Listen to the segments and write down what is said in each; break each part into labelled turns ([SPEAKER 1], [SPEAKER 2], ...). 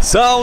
[SPEAKER 1] São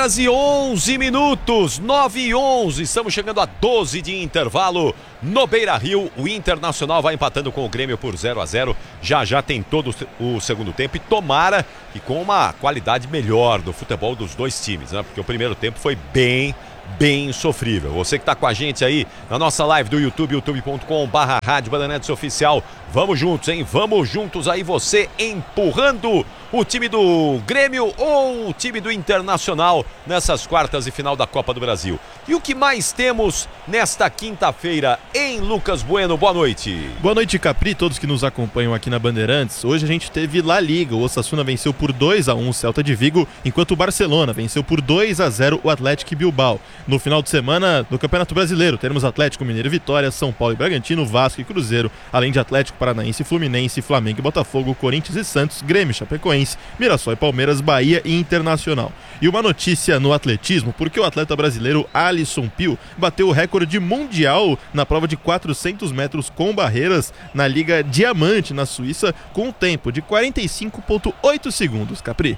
[SPEAKER 1] 9h11, 9h11, estamos chegando a 12 de intervalo no Beira-Rio. O Internacional vai empatando com o Grêmio por 0-0, já tem todo o segundo tempo e tomara que com uma qualidade melhor do futebol dos dois times, né? Porque o primeiro tempo foi bem sofrível. Você que está com a gente aí na nossa live do YouTube, youtube.com/Rádio Bandeirantes Oficial, vamos juntos, hein? Vamos juntos aí, você empurrando o time do Grêmio ou o time do Internacional nessas quartas e final da Copa do Brasil. E o que mais temos nesta quinta-feira em Lucas Bueno? Boa noite.
[SPEAKER 2] Boa noite, Capri, todos que nos acompanham aqui na Bandeirantes. Hoje a gente teve La Liga. O Osasuna venceu por 2-1 o Celta de Vigo, enquanto o Barcelona venceu por 2-0 o Atlético Bilbao. No final de semana, no Campeonato Brasileiro, teremos Atlético Mineiro e Vitória, São Paulo e Bragantino, Vasco e Cruzeiro, além de Atlético Paranaense, Fluminense, Flamengo e Botafogo, Corinthians e Santos, Grêmio, Chapecoense, Mirassol e Palmeiras, Bahia e Internacional. E uma notícia no atletismo, porque o atleta brasileiro Alisson Pio bateu o recorde mundial na prova de 400 metros com barreiras na Liga Diamante, na Suíça, com um tempo de 45,8 segundos, Capri.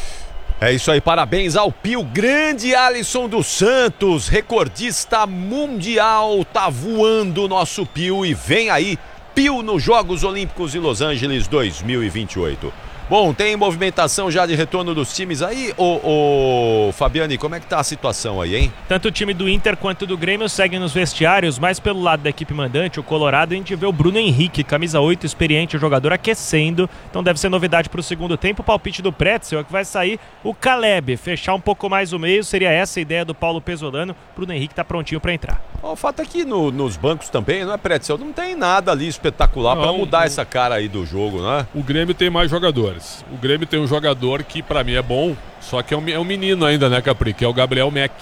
[SPEAKER 1] É isso aí, parabéns ao Pio, grande Alisson dos Santos, recordista mundial, tá voando o nosso Pio e vem aí, Pio nos Jogos Olímpicos de Los Angeles 2028. Bom, tem movimentação já de retorno dos times aí, Fabiane, como é que tá a situação aí, hein?
[SPEAKER 3] Tanto o time do Inter quanto do Grêmio seguem nos vestiários, mas pelo lado da equipe mandante, o Colorado, a gente vê o Bruno Henrique, camisa 8, experiente, jogador aquecendo, então deve ser novidade para o segundo tempo. O palpite do Pretzel é que vai sair o Caleb, fechar um pouco mais o meio, seria essa a ideia do Paulo Pesolano. Bruno Henrique tá prontinho para entrar.
[SPEAKER 1] O fato é que nos bancos também, não é, Pretzel? Não tem nada ali espetacular para mudar essa cara aí do jogo, né?
[SPEAKER 4] O Grêmio tem mais jogadores. O Grêmio tem um jogador que pra mim é bom, só que é um menino ainda, né, Capri? Que é o Gabriel Mack.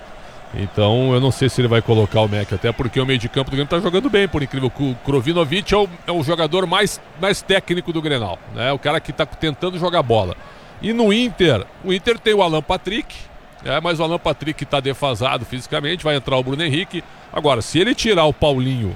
[SPEAKER 4] Então eu não sei se ele vai colocar o Mack, até porque o meio de campo do Grêmio tá jogando bem, por incrível que o Krovinovic é o jogador mais técnico do Grenal, né? O cara que tá tentando jogar bola. E no Inter, o Inter tem o Alan Patrick, mas o Alan Patrick tá defasado fisicamente, vai entrar o Bruno Henrique. Agora, se ele tirar o Paulinho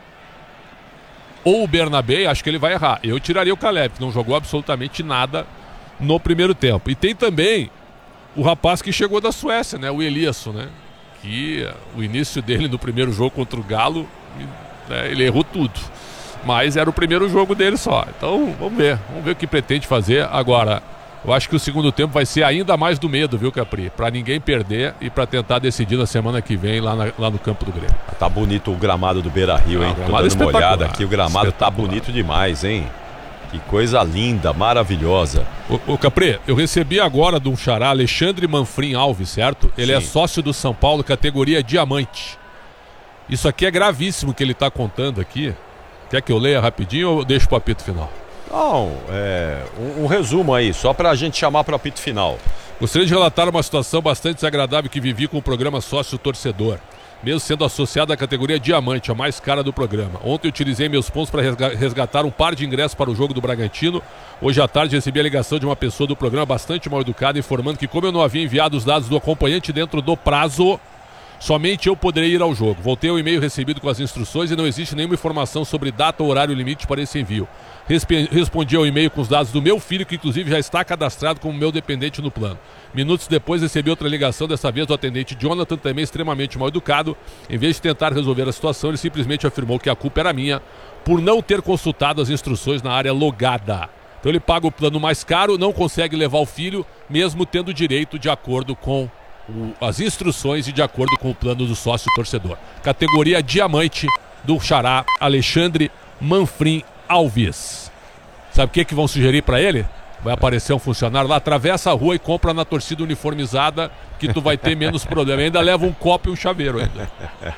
[SPEAKER 4] ou o Bernabé, acho que ele vai errar. Eu tiraria o Caleb, que não jogou absolutamente nada no primeiro tempo. E tem também o rapaz que chegou da Suécia, né? O Eliasson, né? Que o início dele no primeiro jogo contra o Galo, né? Ele errou tudo. Mas era o primeiro jogo dele só. Então, vamos ver o que pretende fazer. Agora, eu acho que o segundo tempo vai ser ainda mais do medo, viu, Capri? Pra ninguém perder e pra tentar decidir na semana que vem lá no campo do Grêmio.
[SPEAKER 1] Tá bonito o gramado do Beira-Rio, hein? Tô dando uma olhada aqui, o gramado tá bonito demais, hein? Que coisa linda, maravilhosa.
[SPEAKER 4] Ô Capri, eu recebi agora de um xará, Alexandre Manfrim Alves, certo? Ele é sócio do São Paulo, categoria Diamante. Isso aqui é gravíssimo que ele tá contando aqui. Quer que eu leia rapidinho ou deixo pro apito final?
[SPEAKER 1] Não, um resumo aí, só pra gente chamar pro apito final.
[SPEAKER 4] Gostaria de relatar uma situação bastante desagradável que vivi com o programa Sócio Torcedor, mesmo sendo associado à categoria Diamante, a mais cara do programa. Ontem eu utilizei meus pontos para resgatar um par de ingressos para o jogo do Bragantino. Hoje à tarde recebi a ligação de uma pessoa do programa bastante mal educada, informando que como eu não havia enviado os dados do acompanhante dentro do prazo, somente eu poderei ir ao jogo. Voltei ao e-mail recebido com as instruções e não existe nenhuma informação sobre data ou horário limite para esse envio. Respondi ao e-mail com os dados do meu filho, que inclusive já está cadastrado como meu dependente no plano. Minutos depois recebi outra ligação, dessa vez do atendente Jonathan, também extremamente mal educado. Em vez de tentar resolver a situação, ele simplesmente afirmou que a culpa era minha por não ter consultado as instruções na área logada. Então ele paga o plano mais caro, não consegue levar o filho, mesmo tendo direito de acordo com as instruções e de acordo com o plano do sócio torcedor. Categoria Diamante do xará Alexandre Manfrim Alves. Sabe o que vão sugerir para ele? Vai aparecer um funcionário lá, atravessa a rua e compra na torcida uniformizada, que tu vai ter menos problema. Ainda leva um copo e um chaveiro ainda.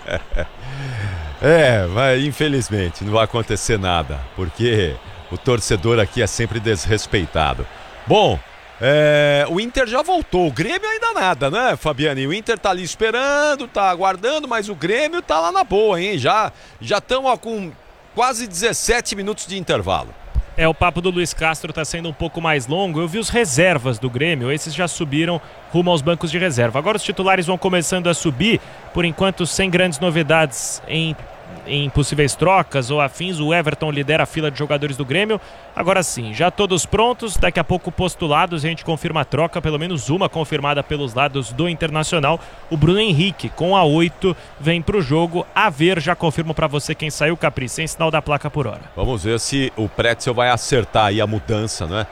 [SPEAKER 1] Infelizmente, não vai acontecer nada, porque o torcedor aqui é sempre desrespeitado. Bom, o Inter já voltou, o Grêmio ainda nada, né, Fabiane? O Inter tá ali esperando, tá aguardando, mas o Grêmio tá lá na boa, hein? Já estão com quase 17 minutos de intervalo.
[SPEAKER 3] O papo do Luiz Castro está sendo um pouco mais longo. Eu vi os reservas do Grêmio, esses já subiram rumo aos bancos de reserva. Agora os titulares vão começando a subir, por enquanto sem grandes novidades em em possíveis trocas ou afins, o Everton lidera a fila de jogadores do Grêmio. Agora sim, já todos prontos, daqui a pouco postulados, a gente confirma a troca, pelo menos uma confirmada pelos lados do Internacional. O Bruno Henrique, com a 8, vem pro jogo. A ver, já confirmo pra você quem saiu, Capri, sem sinal da placa por hora.
[SPEAKER 1] Vamos ver se o Pretzel vai acertar aí a mudança, né?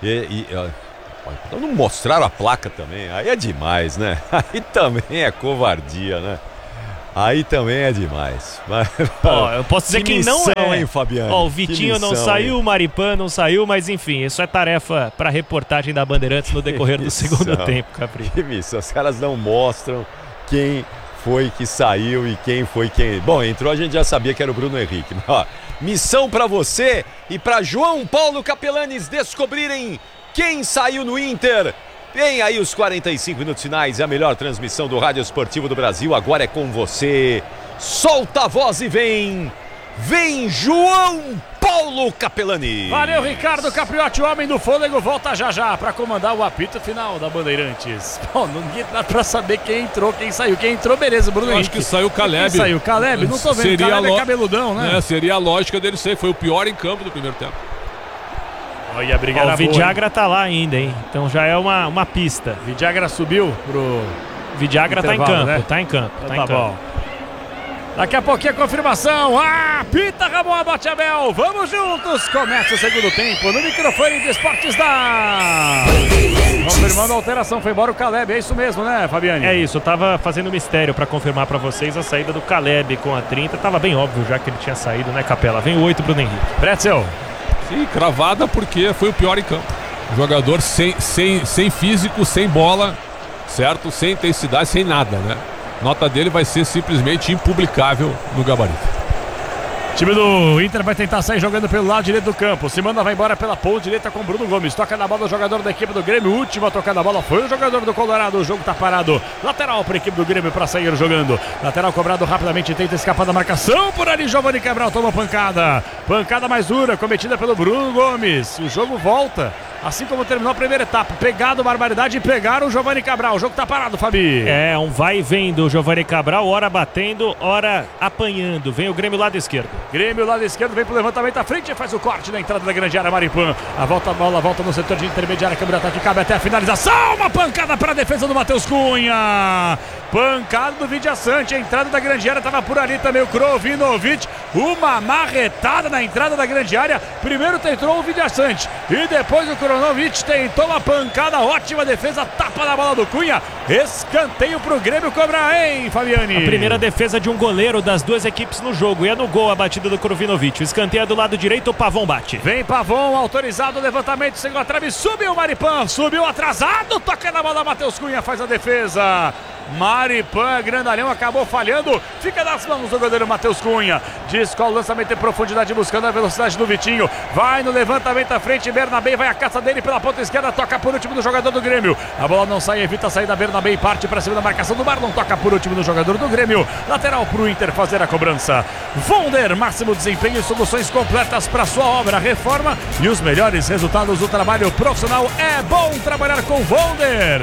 [SPEAKER 1] Então não mostraram a placa também, aí é demais, né? Aí também é covardia, né? Aí também é demais. Mas,
[SPEAKER 3] eu posso dizer que
[SPEAKER 1] missão,
[SPEAKER 3] não é.
[SPEAKER 1] Hein, Fabiano?
[SPEAKER 3] O Vitinho não saiu, o Maripan não saiu, mas enfim, isso é tarefa para reportagem da Bandeirantes no decorrer do segundo tempo, Capri.
[SPEAKER 1] Que missão, os caras não mostram quem foi que saiu e quem foi quem... Bom, entrou, a gente já sabia que era o Bruno Henrique. Ó, missão para você e para João Paulo Capelanes descobrirem quem saiu no Inter. Vem aí os 45 minutos finais, a melhor transmissão do Rádio Esportivo do Brasil. Agora é com você. Solta a voz e vem. Vem João Paulo Capelani.
[SPEAKER 5] Valeu, Ricardo Capriotti, o homem do fôlego, volta já para comandar o apito final da Bandeirantes. Bom, não dá pra saber quem entrou, quem saiu. Quem entrou, beleza, Bruno Henrique.
[SPEAKER 4] Acho que saiu o Caleb.
[SPEAKER 5] Quem saiu? Caleb? Não tô vendo,
[SPEAKER 4] seria
[SPEAKER 5] Caleb é cabeludão, né?
[SPEAKER 4] Seria a lógica dele ser, foi o pior em campo do primeiro tempo.
[SPEAKER 5] Olha,
[SPEAKER 3] o Vidagra tá lá ainda, hein? Então já é uma pista.
[SPEAKER 5] Vidagra subiu pro...
[SPEAKER 3] Vidagra tá em campo, né? Tá em campo,
[SPEAKER 5] então
[SPEAKER 3] tá em campo. Bom.
[SPEAKER 5] Daqui a pouquinho a confirmação. Pita Ramon Abateabel. Vamos juntos. Começa o segundo tempo no microfone de Esportes da... Confirmando a alteração. Foi embora o Caleb. É isso mesmo, né, Fabiane?
[SPEAKER 3] É isso. Eu tava fazendo mistério pra confirmar pra vocês a saída do Caleb com a 30. Tava bem óbvio já que ele tinha saído, né, Capela? Vem o 8 Bruno Henrique.
[SPEAKER 5] Pretzel.
[SPEAKER 4] Sim, cravada porque foi o pior em campo. Jogador sem físico, sem bola, certo? Sem intensidade, sem nada, né? Nota dele vai ser simplesmente impublicável no gabarito.
[SPEAKER 5] O time do Inter vai tentar sair jogando pelo lado direito do campo. Simanda vai embora pela ponta direita com Bruno Gomes. Toca na bola o jogador da equipe do Grêmio. O último a tocar na bola foi o jogador do Colorado. O jogo tá parado. Lateral para a equipe do Grêmio para sair jogando. Lateral cobrado rapidamente. Tenta escapar da marcação. Por ali, Giovani Cabral toma pancada. Pancada mais dura cometida pelo Bruno Gomes. O jogo volta. Assim como terminou a primeira etapa. Pegado, barbaridade, e pegaram o Giovani Cabral. O jogo tá parado, Fabi.
[SPEAKER 3] É, um vai e vem do Giovani Cabral. Hora batendo, hora apanhando. Vem o Grêmio lado esquerdo.
[SPEAKER 5] Grêmio lado esquerdo, vem pro levantamento à frente e faz o corte na entrada da grande área. Maripan. A bola volta no setor de intermediária. Câmara de ataque, cabe até a finalização. Uma pancada para a defesa do Matheus Cunha. Pancada do Vidia Sante. A entrada da grande área estava por ali também o Krovinovic. Uma marretada na entrada da grande área. Primeiro tentou o Vidia Sante e depois o Krovinovic tentou uma pancada. Ótima defesa, tapa na bola do Cunha. Escanteio pro Grêmio cobrar, hein, Fabiani?
[SPEAKER 3] A primeira defesa de um goleiro das duas equipes no jogo. E é no gol a batida do Krovinovic. O escanteio é do lado direito, o Pavon bate.
[SPEAKER 5] Vem Pavon, autorizado o levantamento, chegou a trave, subiu o Maripan, subiu atrasado, toca na bola, Matheus Cunha faz a defesa. Maripan, grandalhão, acabou falhando. Fica nas mãos do goleiro Matheus Cunha. Descola o lançamento em profundidade, buscando a velocidade do Vitinho. Vai no levantamento à frente, Bernabé vai a caça dele pela ponta esquerda. Toca por último do jogador do Grêmio. A bola não sai, evita a saída. Bernabé e parte para cima da marcação do Marlon. Toca por último do jogador do Grêmio. Lateral pro Inter fazer a cobrança. Vonder, máximo desempenho e soluções completas para sua obra, reforma e os melhores resultados do trabalho profissional. É bom trabalhar com Vonder.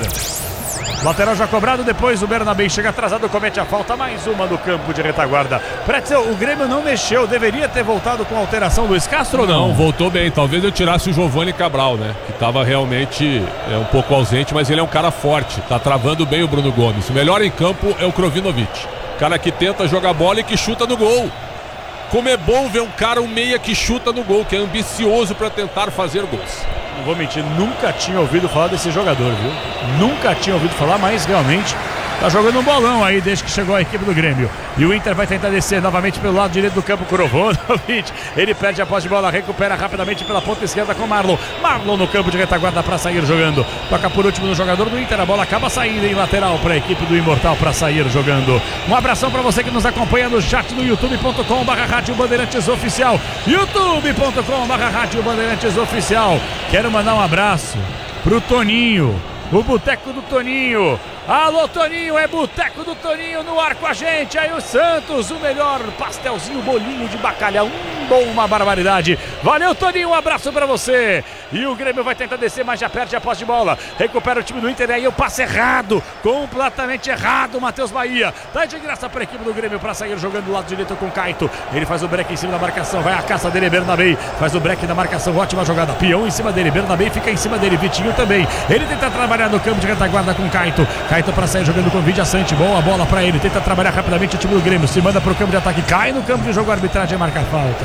[SPEAKER 5] Lateral já cobrado, depois o Bernabé chega atrasado, comete a falta, mais uma do campo de retaguarda. Pretzel, o Grêmio não mexeu, deveria ter voltado com a alteração do Luiz Castro ou não?
[SPEAKER 4] Não, voltou bem, talvez eu tirasse o Giovani Cabral, né? Que estava realmente um pouco ausente, mas ele é um cara forte, tá travando bem o Bruno Gomes. O melhor em campo é o Krovinovic, cara que tenta jogar bola e que chuta no gol. Como é bom ver um cara, um meia que chuta no gol, que é ambicioso para tentar fazer gols.
[SPEAKER 5] Não vou mentir, nunca tinha ouvido falar desse jogador, viu? Nunca tinha ouvido falar, mas realmente tá jogando um bolão aí desde que chegou a equipe do Grêmio. E o Inter vai tentar descer novamente pelo lado direito do campo, Krovinovic. Ele perde a posse de bola, recupera rapidamente pela ponta esquerda com Marlon. Marlon no campo de retaguarda para sair jogando. Toca por último no jogador do Inter, a bola acaba saindo em lateral para a equipe do Imortal para sair jogando. Um abração para você que nos acompanha no chat do youtube.com/Rádio Bandeirantes Oficial. youtube.com/Rádio Bandeirantes Oficial. Quero mandar um abraço pro Toninho, o Boteco do Toninho. Alô, Toninho, é Boteco do Toninho no ar com a gente. Aí o Santos, o melhor pastelzinho, bolinho de bacalhau. bom, uma barbaridade. Valeu, Toninho, um abraço pra você. E o Grêmio vai tentar descer, mas já perde a posse de bola. Recupera o time do Inter, e aí o passe errado, completamente errado, Matheus Bahia. Tá de graça pra equipe do Grêmio pra sair jogando do lado direito com o Caito. Ele faz o break em cima da marcação, vai a caça dele, Bernabé. Faz o break na marcação, ótima jogada. Pião em cima dele, Bernabé fica em cima dele, Vitinho também. Ele tenta trabalhar no campo de retaguarda com o Caito. Caito pra sair jogando com o Vidia Sante. Boa bola pra ele, tenta trabalhar rapidamente o time do Grêmio. Se manda pro campo de ataque, cai no campo de jogo, a arbitragem marca a falta.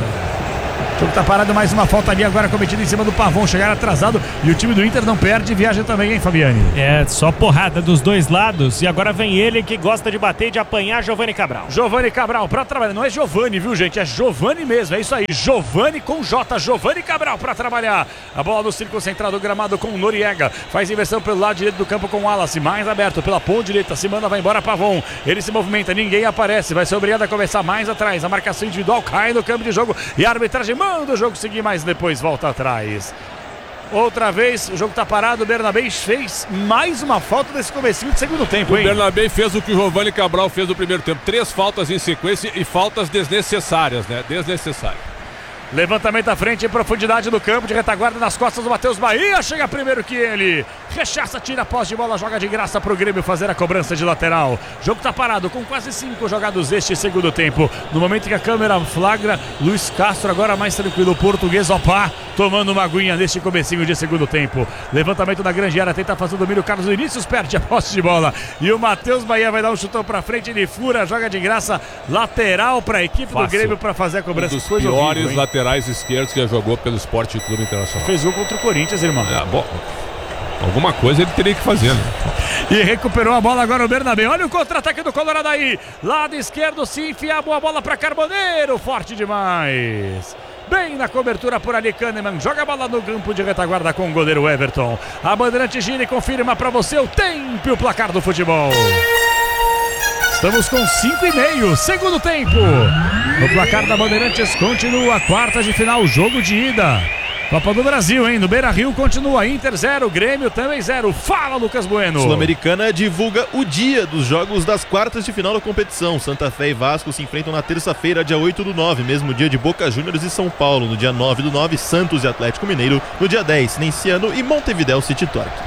[SPEAKER 5] O jogo tá parado, mais uma falta ali agora cometida em cima do Pavon, chegar atrasado e o time do Inter não perde, viaja também, hein, Fabiane?
[SPEAKER 3] É, só porrada dos dois lados e agora vem ele que gosta de bater e de apanhar, Giovani Cabral.
[SPEAKER 5] Giovani Cabral pra trabalhar, não é Giovani, viu, gente? É Giovani mesmo, é isso aí, Giovani com J, Giovani Cabral pra trabalhar. A bola no círculo central do gramado com o Noriega, faz inversão pelo lado direito do campo com o Wallace, mais aberto pela ponta direita, se manda, vai embora Pavon, ele se movimenta, ninguém aparece, vai ser obrigado a começar mais atrás, a marcação individual cai no campo de jogo e a arbitragem manda o jogo seguir, mas depois volta atrás. Outra vez, o jogo tá parado, o Bernabé fez mais uma falta nesse comecinho de segundo tempo, hein?
[SPEAKER 4] O Bernabé fez o que o Giovani Cabral fez no primeiro tempo, 3 faltas em sequência e faltas desnecessárias, né? Desnecessárias.
[SPEAKER 5] Levantamento à frente em profundidade do campo de retaguarda nas costas do Matheus Bahia, chega primeiro que ele, rechaça, tira a posse de bola, joga de graça pro Grêmio fazer a cobrança de lateral. O jogo tá parado com quase 5 jogados deste segundo tempo. No momento que a câmera flagra, Luiz Castro agora mais tranquilo, o português Opá tomando uma aguinha neste comecinho de segundo tempo. Levantamento da grande área, tenta fazer o domínio, Carlos Vinícius perde a posse de bola e o Matheus Bahia vai dar um chutão pra frente, ele fura, joga de graça, lateral pra equipe do Grêmio pra fazer a cobrança.
[SPEAKER 4] Um dos piores laterais esquerdos que já jogou pelo Sport Clube Internacional.
[SPEAKER 5] Fez gol contra o Corinthians, irmão.
[SPEAKER 4] Bom, alguma coisa ele teria que fazer, né?
[SPEAKER 5] E recuperou a bola agora o Bernabé. Olha o contra-ataque do Colorado aí. Lado esquerdo se enfia, boa bola para Carboneiro. Forte demais. Bem na cobertura por ali, Kahneman joga a bola no campo de retaguarda com o goleiro Everton. A Bandeirante gira e confirma para você o tempo e o placar do futebol. Estamos com 5,5, segundo tempo. No placar da Bandeirantes continua quartas de final, jogo de ida. Copa do Brasil, hein? No Beira-Rio continua Inter 0, Grêmio também 0. Fala, Lucas Bueno.
[SPEAKER 2] Sul-Americana divulga o dia dos jogos das quartas de final da competição. Santa Fé e Vasco se enfrentam na terça-feira, dia 8/9, mesmo dia de Boca Juniors e São Paulo. No dia 9/9, Santos e Atlético Mineiro. No dia 10, Cinciano e Montevidéu City Torque.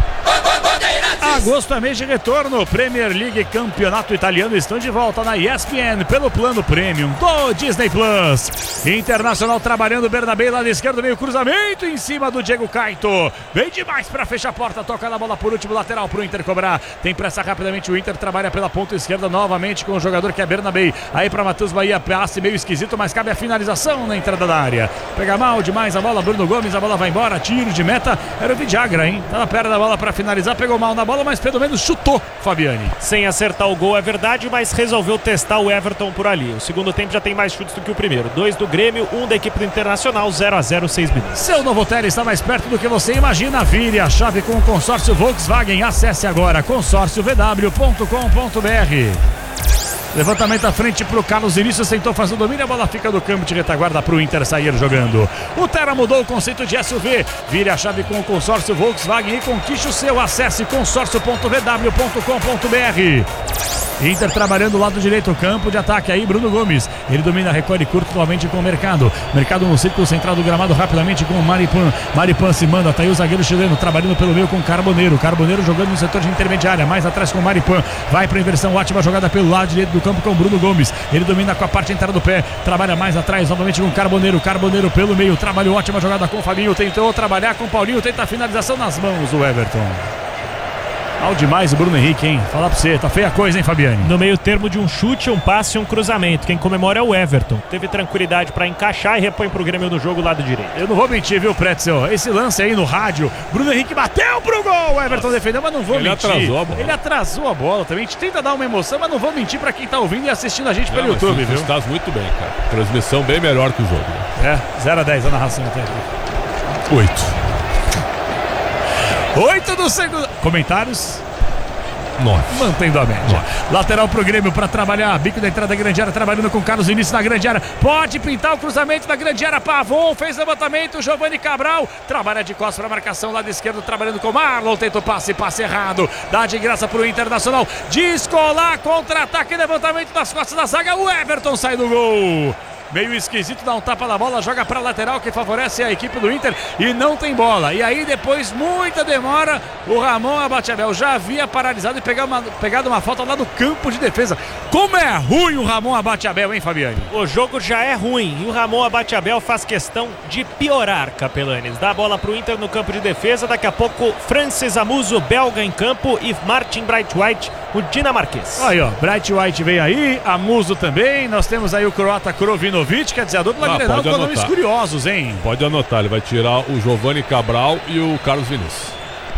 [SPEAKER 5] Agosto é mês de retorno. Premier League e Campeonato Italiano estão de volta na ESPN pelo plano Premium do Disney Plus. Internacional trabalhando, Bernabé lado esquerdo, meio cruzamento em cima do Diego Caito. Vem demais para fechar a porta, toca na bola por último, lateral pro Inter cobrar. Tem pressa rapidamente, o Inter trabalha pela ponta esquerda novamente com o jogador que é Bernabé. Aí para Matheus Bahia, passe meio esquisito, mas cabe a finalização na entrada da área. Pega mal demais a bola, Bruno Gomes, a bola vai embora, tiro de meta. Era o Vidagra, hein? Tava perto da bola para finalizar, pegou mal na bola, mas pelo menos chutou, Fabiane.
[SPEAKER 3] Sem acertar o gol, é verdade, mas resolveu testar o Everton por ali. O segundo tempo já tem mais chutes do que o primeiro. 2 do Grêmio, 1 da equipe do Internacional, 0-0, 6 minutos.
[SPEAKER 5] Seu Novotel está mais perto do que você imagina. Vire a chave com o consórcio Volkswagen. Acesse agora consórciovw.com.br. Levantamento à frente para o Carlos Vinícius, tentou fazer o domínio, a bola fica do campo de retaguarda para o Inter sair jogando. O Terra mudou o conceito de SUV. Vire a chave com o consórcio Volkswagen e conquiste o seu. Acesse consórcio.vw.com.br. Inter trabalhando do lado direito, campo de ataque aí, Bruno Gomes. Ele domina, recolhe curto novamente com o Mercado. Mercado no círculo central do gramado rapidamente com o Maripan. Maripan se manda, tá aí o zagueiro chileno trabalhando pelo meio com o Carboneiro. Carboneiro jogando no setor de intermediária, mais atrás com o Maripan. Vai para inversão, ótima jogada pelo lado direito do campo com o Bruno Gomes. Ele domina com a parte entrada do pé, trabalha mais atrás novamente com o Carboneiro. Carboneiro pelo meio, trabalhou, ótima jogada com o Fabinho. Tentou trabalhar com o Paulinho, tenta a finalização nas mãos do Everton. Mal demais o Bruno Henrique, hein? Falar pra você, tá feia a coisa, hein, Fabiane?
[SPEAKER 3] No meio termo de um chute, um passe e um cruzamento. Quem comemora é o Everton. Teve tranquilidade pra encaixar e repõe pro Grêmio no jogo lado direito.
[SPEAKER 5] Eu não vou mentir, viu, Pretzel? Esse lance aí no rádio, Bruno Henrique bateu pro gol, o Everton defendeu, mas não vou mentir. Ele atrasou a bola também. A gente tenta dar uma emoção, mas não vou mentir pra quem tá ouvindo e assistindo a gente pelo YouTube, viu?
[SPEAKER 4] Estás muito bem, cara. Transmissão bem melhor que o jogo.
[SPEAKER 5] É, 0-10 a narração até aqui. 8 do segundo. Comentários?
[SPEAKER 4] 9.
[SPEAKER 5] Mantendo a média. Lateral pro Grêmio para trabalhar. Bico da entrada da grande área, trabalhando com Carlos Vinícius na grande área. Pode pintar o cruzamento da grande área. Pavon fez levantamento. Giovani Cabral trabalha de costas para marcação. Lado esquerdo trabalhando com Marlon. Tenta o passe errado. Dá de graça pro Internacional. Descolar, contra-ataque, levantamento das costas da zaga. O Everton sai do gol. meio esquisito, dá um tapa na bola, joga pra lateral que favorece a equipe do Inter e não tem bola. E aí depois, muita demora, o Ramon Abateabel já havia paralisado e pegado uma falta lá do campo de defesa. Como é ruim o Ramon Abateabel, hein, Fabiane?
[SPEAKER 3] O jogo já é ruim e o Ramon Abateabel faz questão de piorar, Capelanes. Dá a bola pro Inter no campo de defesa, daqui a pouco Francis Amuso, belga em campo, e Martin Braithwaite, o dinamarquês.
[SPEAKER 5] Aí, ó, Braithwaite vem aí, Amuso também, nós temos aí o croata Krovinovic, quer dizer, a dupla Grenal com nomes curiosos, hein?
[SPEAKER 4] Pode anotar, ele vai tirar o Giovanni Cabral e o Carlos Vinícius.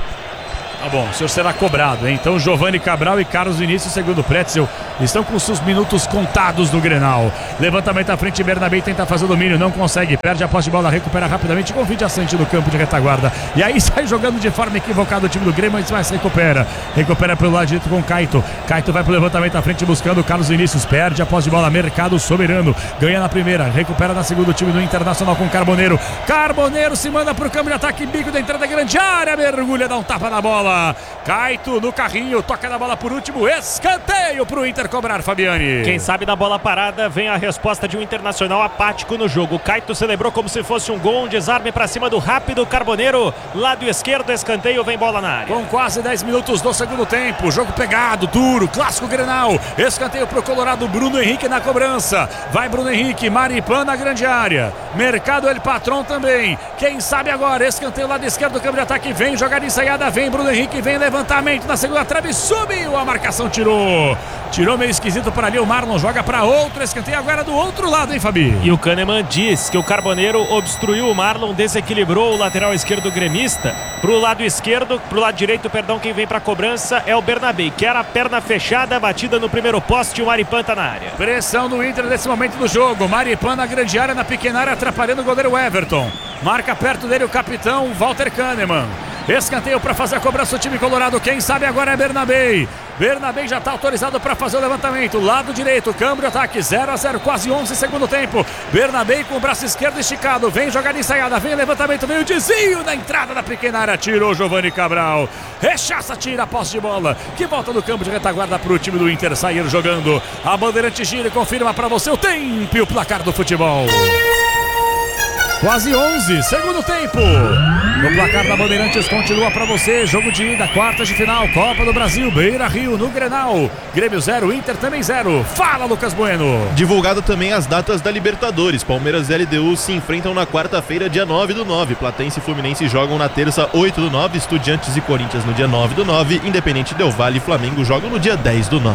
[SPEAKER 5] Tá bom, o senhor será cobrado, hein? Então, Giovanni Cabral e Carlos Vinícius, segundo o Pretzel, estão com seus minutos contados no Grenal. Levantamento à frente, Bernabé tenta fazer o domínio, não consegue, perde a posse de bola, recupera rapidamente, convide a Sante no campo de retaguarda. E aí sai jogando de forma equivocada o time do Grêmio, mas recupera. Recupera pelo lado direito com Caito. Caito vai pro levantamento à frente buscando o Carlos Vinícius, perde a posse de bola, Mercado soberano, ganha na primeira, recupera na segunda o time do Internacional com Carboneiro. Carboneiro se manda pro campo de ataque, bico da entrada grande área, mergulha, dá um tapa na bola. Caito no carrinho, toca na bola por último, escanteio pro Inter cobrar, Fabiane.
[SPEAKER 3] Quem sabe na bola parada vem a resposta de um Internacional apático no jogo. Caito celebrou como se fosse um gol, um desarme pra cima do rápido Carboneiro, lado esquerdo, escanteio, vem bola na área.
[SPEAKER 5] Com quase 10 minutos do segundo tempo, jogo pegado, duro, clássico Grenal, escanteio pro Colorado, Bruno Henrique na cobrança, vai Bruno Henrique, Maripan na grande área, Mercado El Patrão também, quem sabe agora, escanteio lado esquerdo do campo de ataque, vem jogada ensaiada, vem Bruno Henrique, vem levantamento na segunda trave, subiu, a marcação tirou meio esquisito por ali, o Marlon joga para outro escanteio agora do outro lado, hein, Fabi?
[SPEAKER 3] E o Kahneman diz que o Carboneiro obstruiu o Marlon, desequilibrou o lateral esquerdo gremista pro lado esquerdo, pro lado direito, perdão, quem vem pra cobrança é o Bernabé, que era a perna fechada, batida no primeiro poste, o Maripan tá na área.
[SPEAKER 5] Pressão do Inter nesse momento do jogo, Maripan na grande área, na pequena área, atrapalhando o goleiro Everton, marca perto dele o capitão Walter Kahneman. Escanteio para fazer a cobrança do time colorado, quem sabe agora é Bernabé. Bernabé já está autorizado para fazer o levantamento, lado direito, câmbio de ataque, 0-0, quase 11 segundo tempo. Bernabé com o braço esquerdo esticado, vem jogada ensaiada, vem levantamento, vem o desvio na entrada da pequena área, tirou Giovanni Cabral, rechaça, tira a posse de bola, que volta do campo de retaguarda para o time do Inter sair jogando. A Bandeirante gira e confirma para você o tempo e o placar do futebol. Quase 11, segundo tempo. O placar da Bandeirantes continua para você. Jogo de ida, quartas de final, Copa do Brasil, Beira Rio, no Grenal. Grêmio 0, Inter também 0. Fala, Lucas Bueno.
[SPEAKER 2] Divulgado também as datas da Libertadores. Palmeiras e LDU se enfrentam na quarta-feira, dia 9/9. Platense e Fluminense jogam na terça, 8/9. Estudiantes e Corinthians no dia 9/9. Independente Del Valle e Flamengo jogam no dia 10/9.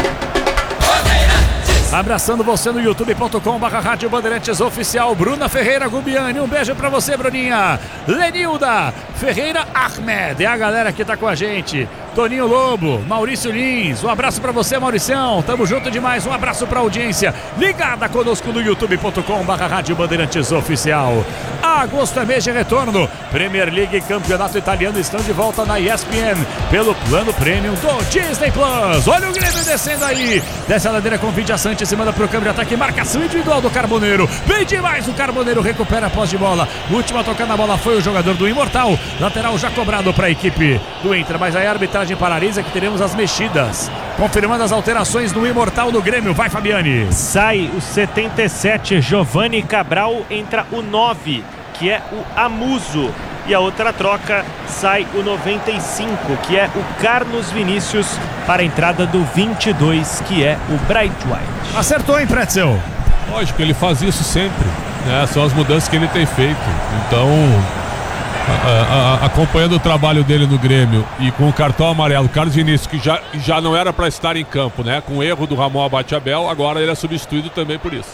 [SPEAKER 5] Abraçando você no youtube.com/Rádio Bandeirantes Oficial. Bruna Ferreira Gubiani, um beijo pra você, Bruninha. Lenilda Ferreira Ahmed é a galera que tá com a gente. Toninho Lobo, Maurício Lins, um abraço pra você, Mauricião, tamo junto demais, um abraço pra audiência ligada conosco no youtube.com/Rádio Bandeirantes Oficial. Agosto é mês de retorno, Premier League e Campeonato Italiano estão de volta na ESPN, pelo plano Premium do Disney Plus. Olha o Grêmio descendo aí, desce a ladeira com Vidia Sante, se manda pro câmbio de ataque, marcação individual do Carboneiro, bem demais, o Carboneiro recupera a posse de bola, última tocada na bola foi o jogador do Imortal, lateral já cobrado pra equipe do Inter, mas aí a arbitragem paralisa que teremos as mexidas, confirmando as alterações no Imortal do Grêmio. Vai, Fabiane.
[SPEAKER 3] Sai o 77, Giovanni Cabral, entra o 9, que é o Amuso, e a outra troca, sai o 95, que é o Carlos Vinícius, para a entrada do 22, que é o Braithwaite.
[SPEAKER 5] Acertou, hein, Pretzel?
[SPEAKER 4] Lógico, ele faz isso sempre, né? São as mudanças que ele tem feito, então acompanhando o trabalho dele no Grêmio e com o cartão amarelo, Carlos Vinícius, que já não era para estar em campo, né? Com o erro do Ramon Abateabel, agora ele é substituído também por isso.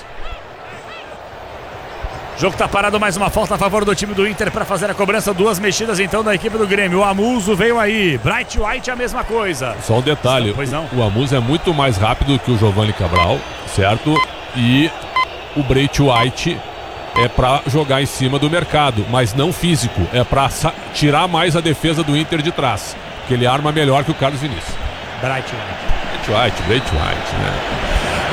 [SPEAKER 5] O jogo tá parado, mais uma falta a favor do time do Inter para fazer a cobrança, duas mexidas então da equipe do Grêmio. O Amuso veio aí, Braithwaite a mesma coisa.
[SPEAKER 4] Só um detalhe,
[SPEAKER 5] pois não.
[SPEAKER 4] O Amuso é muito mais rápido que o Giovanni Cabral, certo? E o Braithwaite é para jogar em cima do Mercado, mas não físico, é para tirar mais a defesa do Inter de trás, porque ele arma melhor que o Carlos Vinícius.
[SPEAKER 5] Braithwaite,
[SPEAKER 4] né?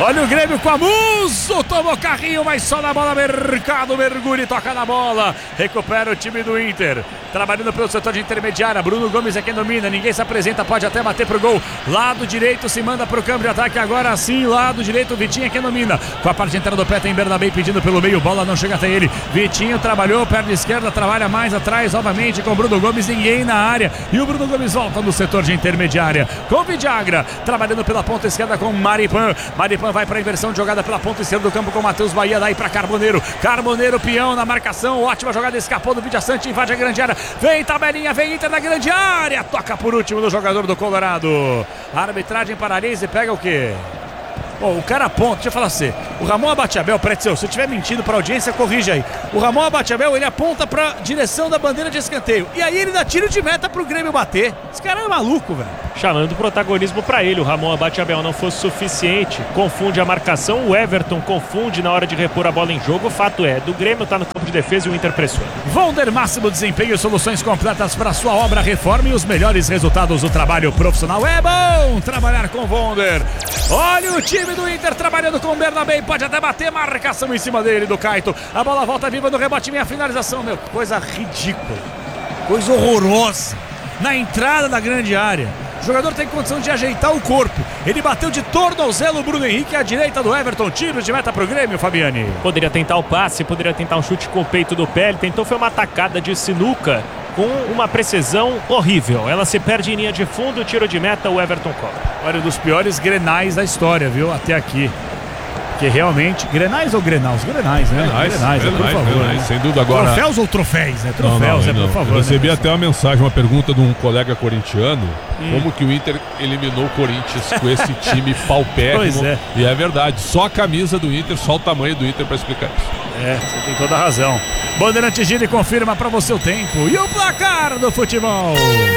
[SPEAKER 5] Olha o Grêmio com a Musso, tomou carrinho, mas só na bola, Mercado mergulha e toca na bola. Recupera o time do Inter, trabalhando pelo setor de intermediária. Bruno Gomes é quem domina, ninguém se apresenta, pode até bater pro gol. Lado direito se manda pro campo de ataque, agora sim, lado direito, Vitinho é quem domina. Com a parte entrada do pé tem Bernabé pedindo pelo meio, bola não chega até ele. Vitinho trabalhou, perna esquerda, trabalha mais atrás, novamente com Bruno Gomes, ninguém na área. E o Bruno Gomes volta no setor de intermediária, com Vidagra, trabalhando pela ponta esquerda com Maripan. Maripan vai para a inversão de jogada pela ponta esquerda do campo com Matheus Bahia, daí para Carboneiro. Carboneiro, peão na marcação, ótima jogada, escapou do Vidiaçante, invade a grande área. Vem tabelinha, vem Inter na grande área, toca por último no jogador do Colorado. A arbitragem paralisa e pega o quê? Bom, o cara aponta, deixa eu falar assim, o Ramon Abatiabel, Pretzel, se eu estiver mentindo pra audiência, corrija aí. O Ramon Abatiabel, ele aponta pra direção da bandeira de escanteio. E aí ele dá tiro de meta pro Grêmio bater. Esse cara é maluco, velho.
[SPEAKER 3] Chamando protagonismo pra ele, o Ramon Abatiabel não fosse suficiente, confunde a marcação, o Everton confunde na hora de repor a bola em jogo. O fato é, do Grêmio tá no campo de defesa e o Inter pressiona.
[SPEAKER 5] Vonder, máximo desempenho e soluções completas para sua obra, reforma e os melhores resultados do trabalho profissional. É bom trabalhar com Vonder. Olha o time do Inter trabalhando com o Bernabé, pode até bater, marcação em cima dele do Caito. A bola volta viva no rebote, minha finalização, meu, coisa ridícula, coisa horrorosa. Na entrada da grande área, o jogador tem condição de ajeitar o corpo. Ele bateu de tornozelo o Bruno Henrique à direita do Everton. Tiro de meta pro Grêmio, Fabiani.
[SPEAKER 3] Poderia tentar o passe, poderia tentar um chute com o peito do pé. Ele tentou, foi uma atacada de sinuca com uma precisão horrível. Ela se perde em linha de fundo, tiro de meta, o Everton cobra.
[SPEAKER 5] Olha, um dos piores grenais da história, viu? Até aqui. Que realmente... Grenais ou Grenal? Os Grenais, né? Grenais, por favor.
[SPEAKER 4] Grenais,
[SPEAKER 5] né?
[SPEAKER 4] sem dúvida. Agora...
[SPEAKER 5] Troféus ou troféus, né? Troféus, por favor.
[SPEAKER 4] Eu recebi
[SPEAKER 5] né,
[SPEAKER 4] até uma mensagem, uma pergunta de um colega corintiano. Como que o Inter eliminou o Corinthians com esse time paupérrimo.
[SPEAKER 5] Pois é.
[SPEAKER 4] E é verdade, só a camisa do Inter, só o tamanho do Inter para explicar isso.
[SPEAKER 5] É, você tem toda a razão. Bandeirante gira e confirma para você o tempo e o placar do futebol.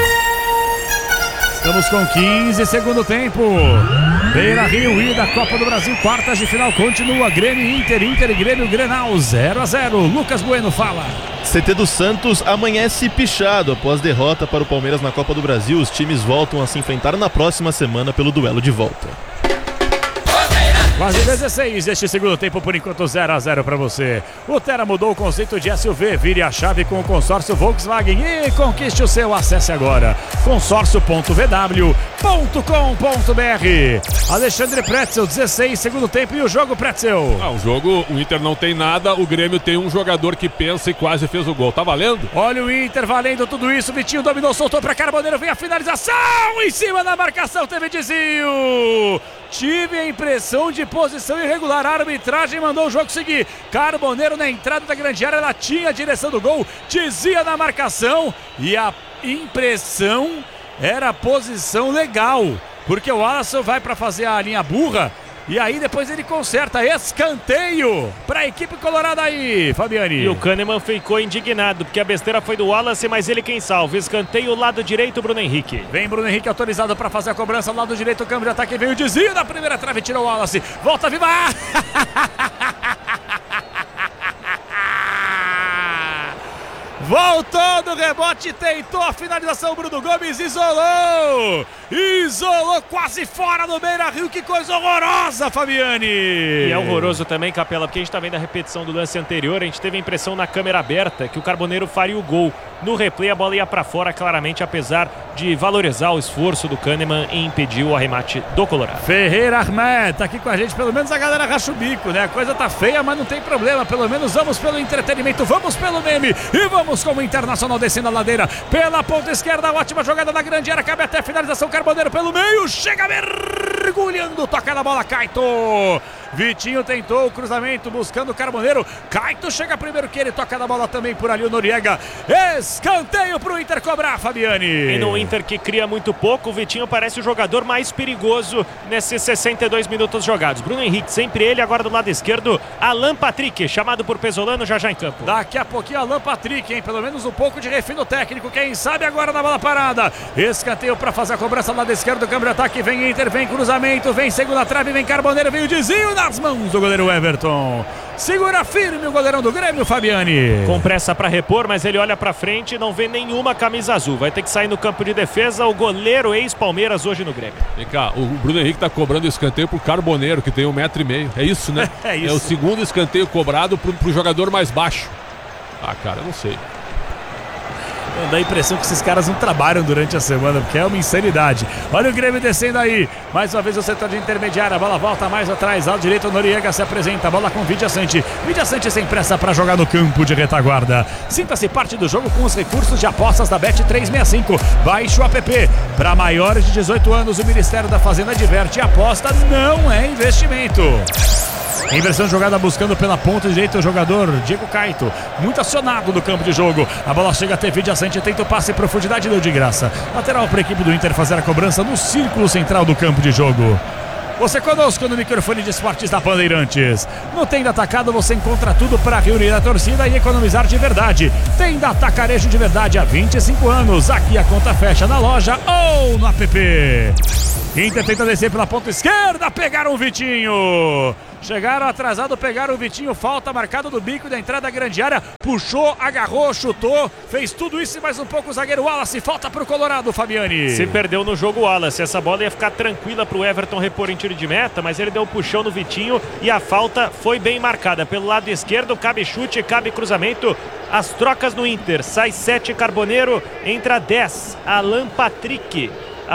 [SPEAKER 5] Estamos com 15 segundo tempo. Beira-Rio e da Copa do Brasil, quartas de final, continua Grêmio Inter, Inter e Grêmio Grenal 0-0. Lucas Bueno fala.
[SPEAKER 2] CT do Santos amanhece pichado após derrota para o Palmeiras na Copa do Brasil. Os times voltam a se enfrentar na próxima semana pelo duelo de volta.
[SPEAKER 5] Quase 16 deste segundo tempo, por enquanto 0-0 para você. O Terra mudou o conceito de SUV. Vire a chave com o consórcio Volkswagen e conquiste o seu. Acesse agora consórcio.vw.com.br. Alexandre Pretzel, 16 segundo tempo e o jogo, Pretzel.
[SPEAKER 4] O jogo, o Inter não tem nada, o Grêmio tem um jogador que pensa e quase fez o gol. Tá valendo?
[SPEAKER 5] Olha o Inter valendo tudo isso. Vitinho dominou, soltou para Carboneiro, vem a finalização em cima da marcação, teve desvio. Tive a impressão de posição irregular, a arbitragem mandou o jogo seguir. Carboneiro na entrada da grande área, ela tinha a direção do gol, dizia na marcação e a impressão era a posição legal, porque o Alisson vai para fazer a linha burra e aí depois ele conserta. Escanteio para a equipe colorada aí, Fabiani.
[SPEAKER 3] E o Kahneman ficou indignado porque a besteira foi do Wallace, mas ele quem salva. Escanteio, lado direito, Bruno Henrique.
[SPEAKER 5] Vem Bruno Henrique autorizado para fazer a cobrança, lado direito, o câmbio de ataque, veio o desvio da primeira trave, tirou o Wallace, volta viva. Voltou no rebote, tentou a finalização, Bruno Gomes isolou quase fora do Beira-Rio, que coisa horrorosa, Fabiani.
[SPEAKER 3] E é horroroso também, Capela, porque a gente tá vendo a repetição do lance anterior, a gente teve a impressão na câmera aberta que o Carboneiro faria o gol. No replay a bola ia para fora claramente, apesar de valorizar o esforço do Kahneman e impedir o arremate do Colorado.
[SPEAKER 5] Ferreira Ahmed tá aqui com a gente, pelo menos a galera racha o bico, né? A coisa tá feia, mas não tem problema, pelo menos vamos pelo entretenimento, vamos pelo meme e vamos com o Internacional descendo a ladeira pela ponta esquerda, ótima jogada na grande área, cabe até a finalização, Carboneiro pelo meio, chega mergulhando, toca na bola, Caito. Vitinho tentou o cruzamento buscando o Carboneiro, Caito chega primeiro que ele, toca na bola também por ali o Noriega. Escanteio pro Inter cobrar, Fabiani.
[SPEAKER 3] E no Inter que cria muito pouco, o Vitinho parece o jogador mais perigoso nesses 62 minutos jogados. Bruno Henrique, sempre ele, agora do lado esquerdo, Alan Patrick, chamado por Pesolano, já em campo.
[SPEAKER 5] Daqui a pouquinho Alan Patrick, hein? Pelo menos um pouco de refino técnico, quem sabe agora na bola parada. Escanteio para fazer a cobrança do lado esquerdo do câmbio de ataque, vem Inter, vem cruzamento, vem segunda trave, vem Carboneiro, vem o desvio nas mãos do goleiro Everton. Segura firme o goleirão do Grêmio, Fabiani.
[SPEAKER 3] Com pressa para repor, mas ele olha para frente e não vê nenhuma camisa azul. Vai ter que sair no campo de defesa o goleiro ex-Palmeiras hoje no Grêmio.
[SPEAKER 4] Vem cá, o Bruno Henrique tá cobrando escanteio pro Carboneiro, que tem 1,5 m. É isso, né?
[SPEAKER 5] É isso.
[SPEAKER 4] É o segundo escanteio cobrado pro jogador mais baixo. Ah, cara, eu não sei.
[SPEAKER 5] Dá a impressão que esses caras não trabalham durante a semana, porque é uma insanidade. Olha o Grêmio descendo aí. Mais uma vez o setor de intermediária. A bola volta mais atrás. Ao direito, o Noriega se apresenta. A bola com Vidia Sante. Vidia Sante sem pressa para jogar no campo de retaguarda. Sinta-se parte do jogo com os recursos de apostas da Bet365. Baixe o app. Para maiores de 18 anos, o Ministério da Fazenda adverte: aposta não é investimento. Inversão de jogada buscando pela ponta direita o jogador Diego Caito, muito acionado no campo de jogo. A bola chega até Vidia Sante, tenta o passe em profundidade, deu de graça. Lateral para a equipe do Inter fazer a cobrança no círculo central do campo de jogo. Você conosco no microfone de esportes da Bandeirantes. No Tenda Atacado você encontra tudo para reunir a torcida e economizar de verdade. Tenda Atacarejo de verdade há 25 anos. Aqui a conta fecha na loja ou no app. Inter tenta descer pela ponta esquerda, pegaram o Vitinho. Chegaram atrasado, pegaram o Vitinho, falta marcada do bico da entrada da grande área. Puxou, agarrou, chutou, fez tudo isso e mais um pouco o zagueiro Wallace. Falta pro Colorado, Fabiani.
[SPEAKER 3] Se perdeu no jogo Wallace, essa bola ia ficar tranquila pro Everton repor em tiro de meta, mas ele deu um puxão no Vitinho e a falta foi bem marcada. Pelo lado esquerdo, cabe chute, cabe cruzamento. As trocas no Inter, sai 7 Carboneiro, entra 10 Alan Patrick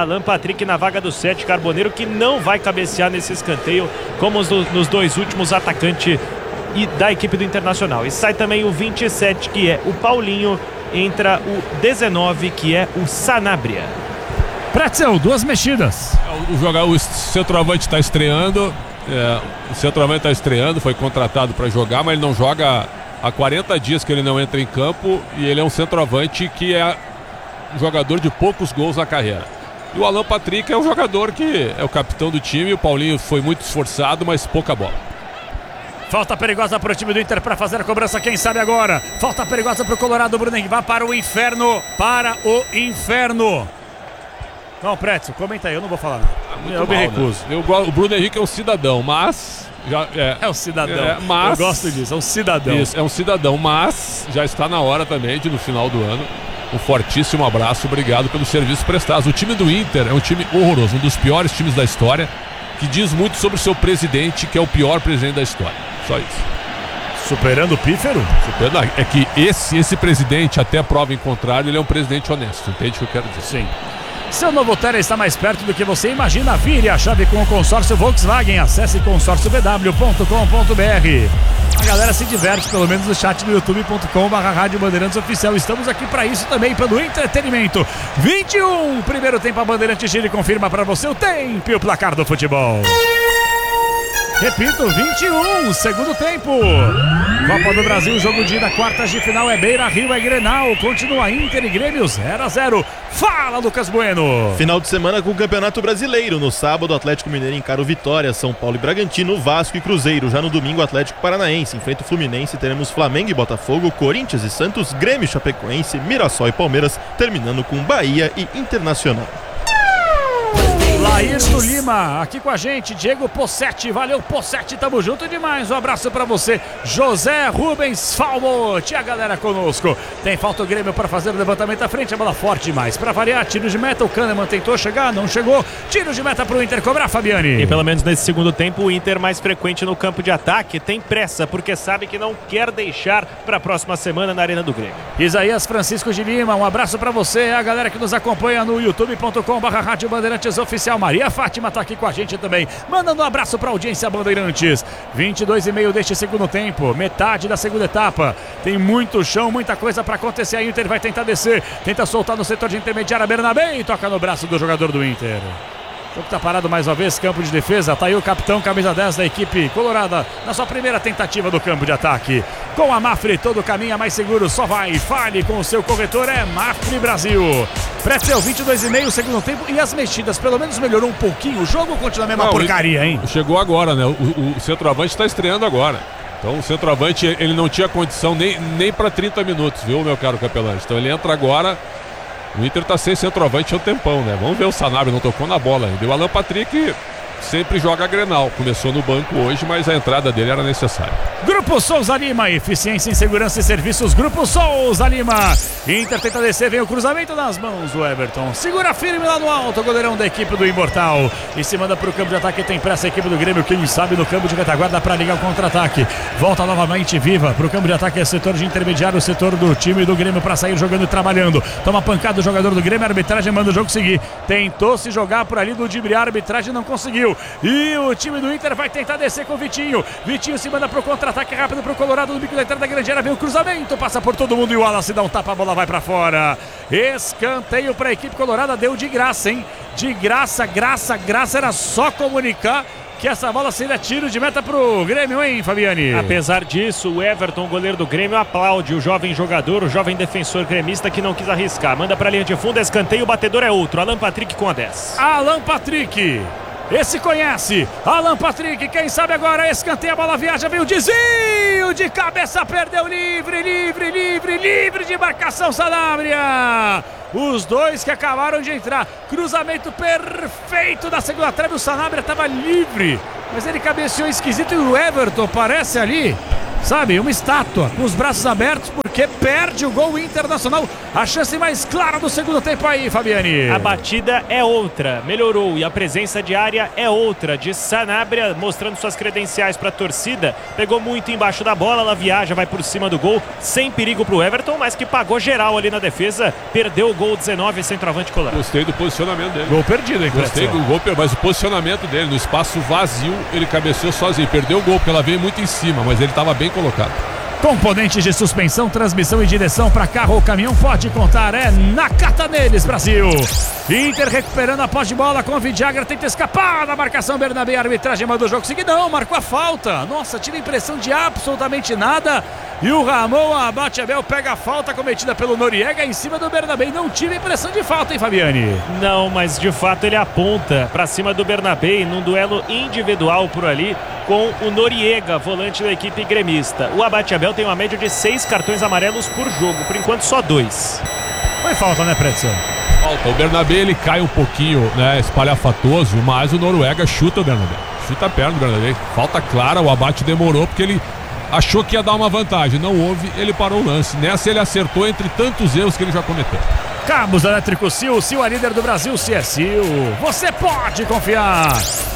[SPEAKER 3] na vaga do 7 Carboneiro, que não vai cabecear nesse escanteio como nos dois últimos atacantes da equipe do Internacional. E sai também o 27, que é o Paulinho, entra o 19, que é o Sanabria.
[SPEAKER 5] Pretzel, duas mexidas.
[SPEAKER 4] O centroavante está estreando. O centroavante está estreando, foi contratado para jogar, mas ele não joga há 40 dias que ele não entra em campo, e ele é um centroavante que é um jogador de poucos gols na carreira. E o Alan Patrick é um jogador que é o capitão do time. O Paulinho foi muito esforçado, mas pouca bola.
[SPEAKER 5] Falta perigosa para o time do Inter para fazer a cobrança, quem sabe agora. Falta perigosa para o Colorado, Bruno Henrique. Vai para o inferno, Não, Pretzel, comenta aí, eu não vou falar nada. Eu me recuso.
[SPEAKER 4] Né? O Bruno Henrique é um cidadão, mas...
[SPEAKER 5] É um cidadão,
[SPEAKER 4] mas,
[SPEAKER 5] eu gosto disso, é um cidadão.
[SPEAKER 4] Isso, é um cidadão, mas já está na hora também de, no final do ano, um fortíssimo abraço, obrigado pelos serviços prestados. O time do Inter é um time horroroso, um dos piores times da história, que diz muito sobre o seu presidente, que é o pior presidente da história. Só isso.
[SPEAKER 5] Superando o Pífero?
[SPEAKER 4] É que esse presidente, até prova em contrário, ele é um presidente honesto, entende o que eu quero dizer?
[SPEAKER 5] Sim. Seu novo Terra está mais perto do que você imagina. Vire a chave com o consórcio Volkswagen. Acesse consórciobw.com.br. A galera se diverte, pelo menos no chat do youtube.com/Rádio Bandeirantes Oficial. Estamos aqui para isso também, pelo entretenimento. 21, primeiro tempo, a Bandeirantes gira e confirma para você o tempo e o placar do futebol. Repito, 21, segundo tempo. Copa do Brasil, jogo de ida, quartas de final, é Beira Rio, é Grenal. Continua Inter e Grêmio 0-0. Fala, Lucas Bueno.
[SPEAKER 2] Final de semana com o Campeonato Brasileiro. No sábado, o Atlético Mineiro encara o Vitória, São Paulo e Bragantino, Vasco e Cruzeiro. Já no domingo, o Atlético Paranaense enfrenta o Fluminense. Teremos Flamengo e Botafogo, Corinthians e Santos, Grêmio e Chapecoense, Mirassol e Palmeiras, terminando com Bahia e Internacional.
[SPEAKER 5] Laírto Lima, aqui com a gente, Diego Possetti, valeu Possetti, tamo junto demais, um abraço pra você, José Rubens Falmot, a galera conosco, tem falta o Grêmio para fazer o levantamento à frente, a bola forte demais, pra variar, tiro de meta, o Kahneman tentou chegar, não chegou, tiro de meta pro Inter cobrar, Fabiani.
[SPEAKER 3] E pelo menos nesse segundo tempo, o Inter mais frequente no campo de ataque, tem pressa, porque sabe que não quer deixar pra próxima semana na Arena do Grêmio.
[SPEAKER 5] Isaías Francisco de Lima, um abraço pra você, a galera que nos acompanha no youtube.com/Rádio Bandeirantes Oficial. Maria Fátima tá aqui com a gente também, mandando um abraço pra audiência Bandeirantes. 22,5 deste segundo tempo, metade da segunda etapa, tem muito chão, muita coisa pra acontecer. A Inter vai tentar descer, tenta soltar no setor de intermediária, Bernabé, e toca no braço do jogador do Inter. O jogo tá parado mais uma vez, campo de defesa, tá aí o capitão, camisa 10 da equipe colorada, na sua primeira tentativa do campo de ataque. Com a Mafre, todo caminho é mais seguro, só vai, fale com o seu corretor, é Mafre Brasil. Pretzel, 22,5 segundo tempo, e as mexidas, pelo menos melhorou um pouquinho, o jogo continua a mesma porcaria, hein?
[SPEAKER 4] Chegou agora, né? O centroavante está estreando agora. Então o centroavante, ele não tinha condição nem para 30 minutos, viu, meu caro Capelante? Então ele entra agora. O Inter tá sem centroavante há um tempão, né? Vamos ver, o Sanabria não tocou na bola ainda. E o Alan Patrick sempre joga Grenal. Começou no banco hoje, mas a entrada dele era necessária.
[SPEAKER 5] Grupo Souza Lima, eficiência em segurança e serviços. Grupo Souza Lima. Inter tenta descer, vem o cruzamento nas mãos do Everton. Segura firme lá no alto, o goleirão da equipe do Imortal. E se manda pro campo de ataque, tem pressa a equipe do Grêmio. Quem sabe no campo de retaguarda para ligar o contra-ataque. Volta novamente viva pro campo de ataque, é setor de intermediário, o setor do time do Grêmio para sair jogando e trabalhando. Toma pancada o jogador do Grêmio, a arbitragem manda o jogo seguir. Tentou se jogar por ali do Dibriá, a arbitragem não conseguiu. E o time do Inter vai tentar descer com o Vitinho. Vitinho se manda pro contra-ataque rápido pro Colorado no bico da entrada da grande área. Vem o cruzamento, passa por todo mundo e o Wallace dá um tapa, a bola vai pra fora. Escanteio pra equipe colorada, deu de graça, hein? De graça, graça, era só comunicar que essa bola seria tiro de meta pro Grêmio, hein, Fabiani?
[SPEAKER 3] Apesar disso, o Everton, goleiro do Grêmio, aplaude o jovem jogador, o jovem defensor gremista que não quis arriscar. Manda pra linha de fundo, escanteio, o batedor é outro. Alan Patrick com a 10.
[SPEAKER 5] Alan Patrick. Esse conhece, Alan Patrick, quem sabe agora, escanteia, a bola viaja, veio o desvio de cabeça, perdeu livre de marcação, Sanabria. Os dois que acabaram de entrar, cruzamento perfeito da segunda trave, o Sanabria estava livre, mas ele cabeceou esquisito e o Everton parece ali, sabe, uma estátua, com os braços abertos, porque perde o gol Internacional. A chance mais clara do segundo tempo aí, Fabiani.
[SPEAKER 3] A batida é outra, melhorou, e a presença de área é outra, de Sanabria, mostrando suas credenciais para a torcida. Pegou muito embaixo da bola, ela viaja, vai por cima do gol, sem perigo para o Everton, mas que pagou geral ali na defesa. Perdeu o gol 19, centroavante colorado.
[SPEAKER 4] Gostei do posicionamento dele.
[SPEAKER 5] Gol perdido, hein?
[SPEAKER 4] Gostei do gol, mas o posicionamento dele, no espaço vazio, ele cabeceou sozinho. Perdeu o gol, porque ela veio muito em cima, mas ele estava bem colocado.
[SPEAKER 5] Componentes de suspensão, transmissão e direção para carro ou caminhão, pode contar, é Nakata neles, Brasil. Inter recuperando a posse de bola com o Vidagra, tenta escapar da marcação, Bernabé, a arbitragem mandou o jogo seguir, não, marcou a falta. Nossa, tive a impressão de absolutamente nada. E o Ramon Abateabel pega a falta cometida pelo Noriega em cima do Bernabé. Não tive a impressão de falta, hein, Fabiani?
[SPEAKER 3] Não, mas de fato ele aponta para cima do Bernabé num duelo individual por ali com o Noriega, volante da equipe gremista. O Abateabel tem uma média de 6 cartões amarelos por jogo, por enquanto só 2.
[SPEAKER 5] Foi falta, né, Pretzel?
[SPEAKER 4] Falta. O Bernabé, ele cai um pouquinho, né, espalhafatoso, mas o Noruega chuta o Bernabé. Chuta a perna do Bernabé. Falta clara, o abate demorou porque ele achou que ia dar uma vantagem. Não houve, ele parou o lance. Nessa ele acertou entre tantos erros que ele já cometeu.
[SPEAKER 5] Cabos Elétricos Sil, Sil é líder do Brasil, se é Sil, você pode confiar.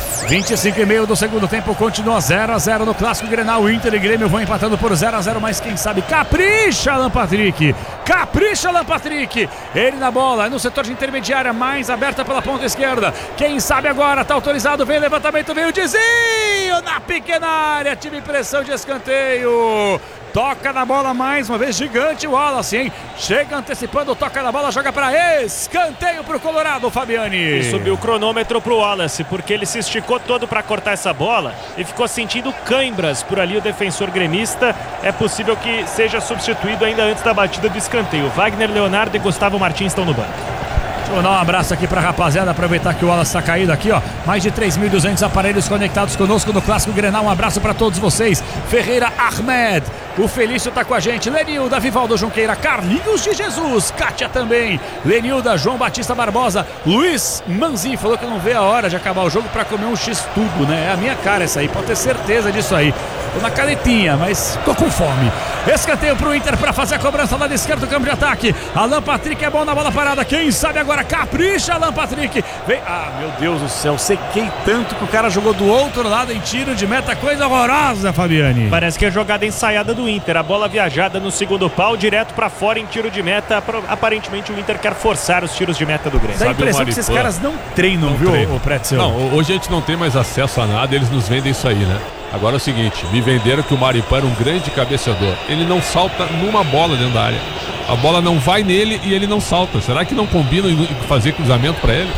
[SPEAKER 5] 25,5 do segundo tempo, continua 0-0 no Clássico Grenal. Inter e Grêmio vão empatando por 0-0, mas quem sabe capricha Alan Patrick. Capricha Alan Patrick. Ele na bola, no setor de intermediária, mais aberta pela ponta esquerda. Quem sabe agora, tá autorizado, vem levantamento, vem o desvio na pequena área, tive pressão de escanteio. Toca na bola mais uma vez, gigante o Wallace, hein? Chega antecipando, toca na bola, joga para escanteio pro Colorado, Fabiani.
[SPEAKER 3] E subiu o cronômetro pro Wallace, porque ele se esticou todo para cortar essa bola e ficou sentindo cãibras por ali o defensor gremista. É possível que seja substituído ainda antes da batida do escanteio. Wagner Leonardo e Gustavo Martins estão no banco.
[SPEAKER 5] Deixa eu dar um abraço aqui pra rapaziada, aproveitar que o Wallace tá caído aqui, ó. Mais de 3.200 aparelhos conectados conosco no Clássico Grenal. Um abraço pra todos vocês. Ferreira Ahmed, o Felício tá com a gente. Lenilda, Vivaldo Junqueira, Carlinhos de Jesus, Kátia também. Lenilda, João Batista Barbosa, Luiz Manzi falou que não vê a hora de acabar o jogo pra comer um X-tudo, né? É a minha cara essa aí, pode ter certeza disso aí. Tô na canetinha, mas tô com fome. Escanteio pro Inter pra fazer a cobrança lá da esquerda do campo de ataque. Alan Patrick é bom na bola parada. Quem sabe agora capricha Alan Patrick. Vem. Ah, meu Deus do céu. Sequei tanto que o cara jogou do outro lado em tiro de meta. Coisa horrorosa, Fabiani.
[SPEAKER 3] Parece que é jogada ensaiada do Inter. A bola viajada no segundo pau, direto pra fora em tiro de meta. Aparentemente o Inter quer forçar os tiros de meta do Grêmio.
[SPEAKER 5] Dá a impressão que esses caras não treinam, viu, o Pretzel?
[SPEAKER 4] Não, hoje a gente não tem mais acesso a nada. Eles nos vendem isso aí, né? Agora é o seguinte, me venderam que o Maripã era um grande cabeceador. Ele não salta numa bola dentro da área. A bola não vai nele e ele não salta. Será que não combina em fazer cruzamento para ele?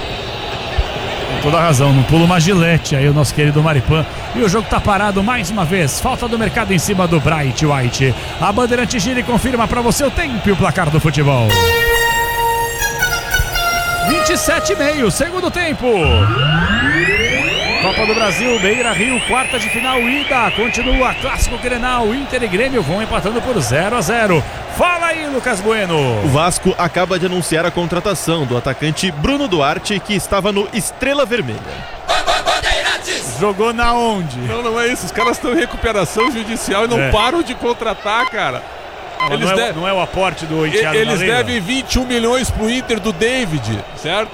[SPEAKER 5] Com toda a razão, não pula uma gilete aí o nosso querido Maripã. E o jogo tá parado mais uma vez. Falta do mercado em cima do Bright White. A Bandeirante gira e confirma para você o tempo e o placar do futebol. 27,5, segundo tempo. Copa do Brasil, Beira Rio, quarta de final, ida. Continua Clássico Grenal, Inter e Grêmio vão empatando por 0-0. Fala aí, Lucas Bueno.
[SPEAKER 2] O Vasco acaba de anunciar a contratação do atacante Bruno Duarte, que estava no Estrela Vermelha.
[SPEAKER 5] Jogou na onde?
[SPEAKER 4] Não é isso. Os caras estão em recuperação judicial e não param de contratar, cara.
[SPEAKER 5] Não é o aporte do enteado da
[SPEAKER 4] Eles
[SPEAKER 5] lei,
[SPEAKER 4] devem 21 milhões pro Inter do David, certo?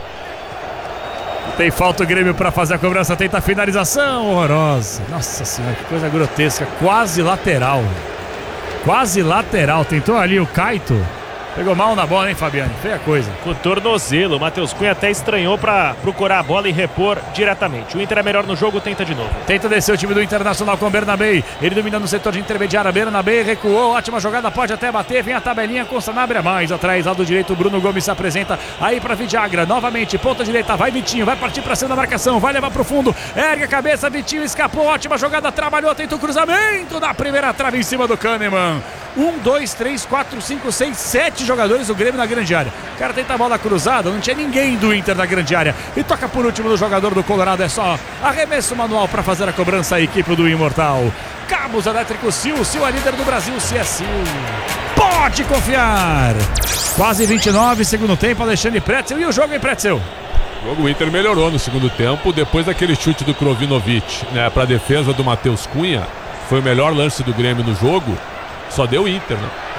[SPEAKER 5] Tem falta o Grêmio para fazer a cobrança, tenta a finalização horrorosa. Nossa senhora, que coisa grotesca. Quase lateral. Quase lateral. Tentou ali o Caito. Pegou mal na bola, hein, Fabiano? Feia coisa.
[SPEAKER 3] Com o tornozelo, o Matheus Cunha até estranhou para procurar a bola e repor diretamente. O Inter é melhor no jogo, tenta de novo.
[SPEAKER 5] Tenta descer o time do Internacional com o Bernabé. Ele domina no setor de intermediária. Bernabé recuou, ótima jogada, pode até bater. Vem a tabelinha com Sanabria mais atrás, lado direito. O Bruno Gomes se apresenta aí para Vidagra. Novamente, ponta direita, vai Vitinho, vai partir para cima da marcação, vai levar pro fundo. Ergue a cabeça, Vitinho escapou, ótima jogada, trabalhou, tenta o cruzamento da primeira trave em cima do Kahneman. 1, 2, 3, 4, 5, 6, 7 jogadores do Grêmio na grande área. O cara tenta a bola cruzada, não tinha ninguém do Inter na grande área. E toca por último no jogador do Colorado. É só arremesso manual para fazer a cobrança a equipe do Imortal. Cabos Elétricos Sil, Sil é líder do Brasil, se é Sil. Pode confiar. Quase 29, segundo tempo, Alexandre Pretzel. E o jogo, hein, Pretzel?
[SPEAKER 4] O Inter melhorou no segundo tempo, depois daquele chute do Krovinovic, né, para a defesa do Matheus Cunha. Foi o melhor lance do Grêmio no jogo. Só deu Inter, né?